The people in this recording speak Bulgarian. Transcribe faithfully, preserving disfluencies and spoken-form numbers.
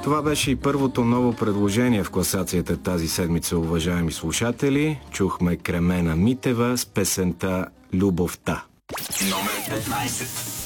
Това беше и първото ново предложение в класацията тази седмица, уважаеми слушатели. Чухме Кремена Митева с песента "Любовта". Номер петнайсет.